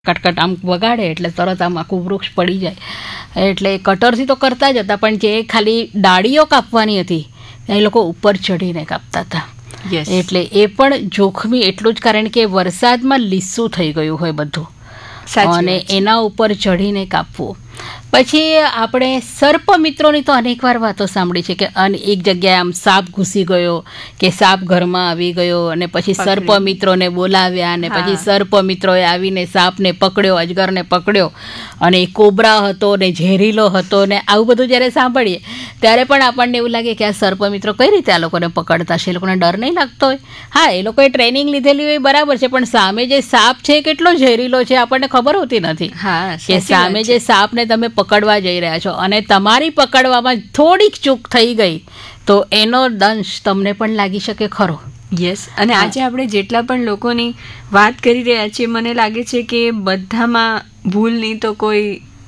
કટકટ આમ વગાડે એટલે તરત આમ આખું વૃક્ષ પડી જાય. એટલે કટરથી તો કરતા જ હતા, પણ જે ખાલી ડાળીઓ કાપવાની હતી એ લોકો ઉપર ચડીને કાપતા હતા. એટલે એ પણ જોખમી એટલું જ, કારણ કે વરસાદમાં લીસું થઈ ગયું હોય બધું અને એના ઉપર ચડીને કાપવું. પછી આપણે સર્પ મિત્રોની તો અનેક વાર વાતો સાંભળી છે કે એક જગ્યાએ આમ સાપ ઘૂસી ગયો કે સાપ ઘરમાં આવી ગયો અને પછી સર્પ મિત્રોને બોલાવ્યા અને પછી સર્પ મિત્રોએ આવીને સાપને પકડ્યો, અજગરને પકડ્યો અને એ કોબરા હતો ને ઝેરીલો હતો ને આવું બધું જ્યારે સાંભળીએ ત્યારે પણ આપણને એવું લાગે કે આ સર્પ મિત્રો કઈ રીતે આ લોકોને પકડતા છે, એ લોકોને ડર નહીં લાગતો હોય? હા, એ લોકોએ ટ્રેનિંગ લીધેલી હોય બરાબર છે, પણ સામે જે સાપ છે કેટલો ઝેરીલો છે આપણને ખબર હોતી નથી કે સામે જે સાપને તમે પકડવા જઈ રહ્યા છો અને તમારી પકડવામાં થોડીક ચૂક થઈ ગઈ તો એનો દંશ તમને પણ લાગી શકે ખરો. યસ, અને આજે આપણે જેટલા પણ લોકોની વાત કરી રહ્યા છીએ મને લાગે છે કે બધામાં ભૂલની તો કોઈ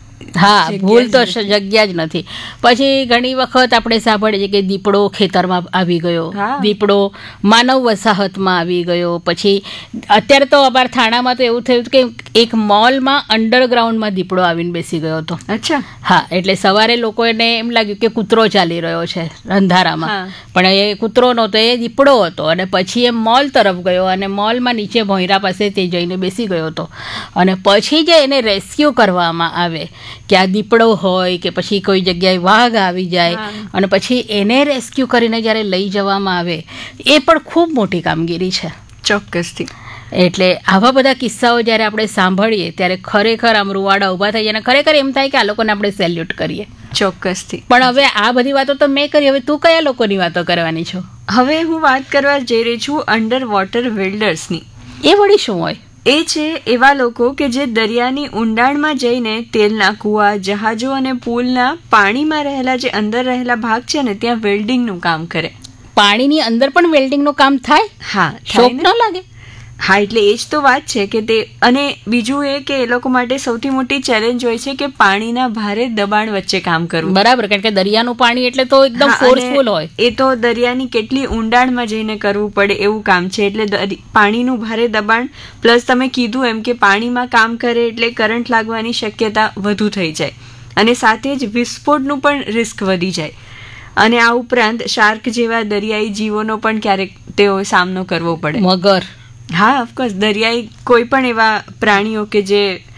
ભૂલ તો જગ્યા જ નથી. પછી ઘણી વખત આપણે સાંભળીએ કે દીપડો ખેતરમાં આવી ગયો, દીપડો માનવ વસાહતમાં આવી ગયો. પછી અત્યારે તો અમારા થાણામાં તો એવું થયું કે એક મોલમાં અંડરગ્રાઉન્ડમાં દીપડો આવીને બેસી ગયો હતો. અચ્છા. હા, એટલે સવારે લોકોને એમ લાગ્યું કે કૂતરો ચાલી રહ્યો છે અંધારામાં, પણ એ કૂતરો નહોતો, એ દીપડો હતો. અને પછી એ મોલ તરફ ગયો અને મોલમાં નીચે ભોંયરા પાસે તે જઈને બેસી ગયો હતો. અને પછી જે એને રેસ્ક્યુ કરવામાં આવે કે આ દીપડો હોય કે પછી કોઈ જગ્યાએ વાઘ આવી જાય અને પછી એને રેસ્ક્યુ કરીને જ્યારે લઈ જવામાં આવે, એ પણ ખૂબ મોટી કામગીરી છે. ચોક્કસથી. એટલે આવા બધા કિસ્સાઓ જ્યારે આપણે સાંભળીએ ત્યારે ખરેખર આમ રૂવાડા ઊભા થઈ જાય અને ખરેખર એમ થાય કે આ લોકોને આપણે સેલ્યુટ કરીએ. ચોક્કસથી. પણ હવે આ બધી વાતો તો મેં કરી, હવે તું કયા લોકોની વાતો કરવાની છો? હવે હું વાત કરવા જઈ રહી છું અંડર વોટર બિલ્ડર્સની. એ વળી શું હોય? એ છે એવા લોકો કે જે દરિયાની ઊંડાણમાં જઈને તેલના કૂવા, જહાજો અને પુલના પાણીમાં રહેલા જે અંદર રહેલા ભાગ છે ને ત્યાં વેલ્ડિંગનું કામ કરે. પાણીની અંદર પણ વેલ્ડિંગનું કામ થાય? હા. શોખ ન લાગે? હા, એટલે એ જ તો વાત છે કે તે, અને બીજું એ કે એ લોકો માટે સૌથી મોટી ચેલેન્જ હોય છે કે પાણીના ભારે દબાણ વચ્ચે કામ કરવું. બરાબર, કારણ કે દરિયાનું પાણી એટલે તો એકદમ ફોર્સફુલ હોય. એ તો દરિયાની કેટલી ઊંડાણમાં જઈને કરવું પડે એવું કામ છે. એટલે પાણીનું ભારે દબાણ પ્લસ તમે કીધું એમ કે પાણીમાં કામ કરે એટલે કરંટ લાગવાની શક્યતા વધુ થઈ જાય અને સાથે જ વિસ્ફોટનું પણ રિસ્ક વધી જાય. અને આ ઉપરાંત શાર્ક જેવા દરિયાઈ જીવોનો પણ ક્યારેક તેઓ સામનો કરવો પડે. મગર. હા, ઓફકોર્સ, દરિયાઈ કોઈ પણ એવા પ્રાણીઓ કે જે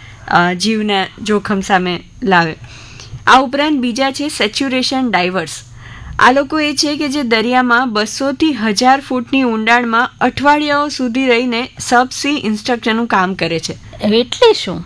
જીવના જોખમ સામે લાવે. આ ઉપરાંત બીજા છે સેચ્યુરેશન ડાઇવર્સ. આ લોકો એ છે કે જે દરિયામાં 200 થી 1000 ફૂટની ઊંડાણમાં અઠવાડિયાઓ સુધી રહીને સબસી ઇન્ફ્રાસ્ટ્રક્ચરનું કામ કરે છે. એટલે શું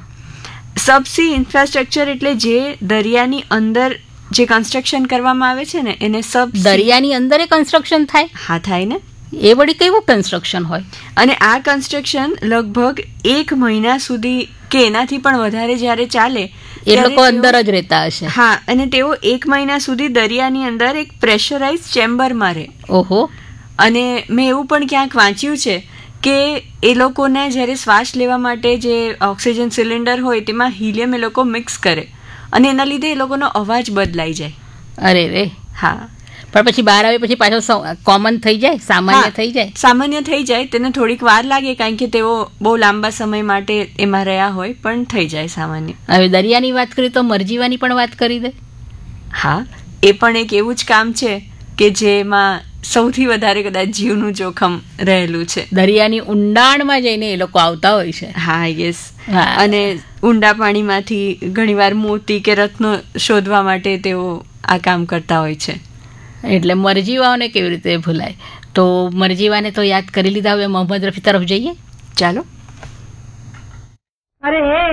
સબસી ઇન્ફ્રાસ્ટ્રક્ચર? એટલે જે દરિયાની અંદર જે કન્સ્ટ્રક્શન કરવામાં આવે છે ને એને દરિયાની અંદર એ કન્સ્ટ્રક્શન થાય? હા, થાય ને. એ વળી કેવું કન્સ્ટ્રક્શન હોય? અને આ કન્સ્ટ્રક્શન લગભગ 1 મહિના સુધી કે એનાથી પણ વધારે જ્યારે ચાલે એ લોકો અંદર જ રહેતા હશે. હા, અને તેઓ 1 મહિના સુધી દરિયાની અંદર એક પ્રેશરાઇઝ ચેમ્બરમાં રહે. ઓહો. અને મેં એવું પણ ક્યાંક વાંચ્યું છે કે એ લોકોને જ્યારે શ્વાસ લેવા માટે જે ઓક્સિજન સિલિન્ડર હોય તેમાં હિલિયમ એ લોકો મિક્સ કરે અને એના લીધે એ લોકોનો અવાજ બદલાઈ જાય. અરે રે. હા, પણ પછી બહાર આવે પછી પાછો કોમન થઈ જાય, સામાન્ય થઈ જાય? સામાન્ય થઈ જાય. તેને થોડીક વાર લાગે કારણ કે તેઓ બહુ લાંબા સમય માટે એમાં રહ્યા હોય, પણ થઈ જાય સામાન્ય. હવે દરિયાની વાત કરી તો મરજીવાની પણ વાત કરી દે. હા, એ પણ એક એવું જ કામ છે કે જેમાં સૌથી વધારે કદાચ જીવનું જોખમ રહેલું છે. દરિયાની ઊંડાણમાં જઈને એ લોકો આવતા હોય છે. હા, યસ. અને ઊંડા પાણીમાંથી ઘણીવાર મોતી કે રત્નો શોધવા માટે તેઓ આ કામ કરતા હોય છે. એટલે મરજીવાઓને કેવી રીતે ભૂલાય? તો મરજીવાને તો યાદ કરી લીધા. હવે મોહમ્મદ રફી તરફ જઈએ. ચાલો. અરે હે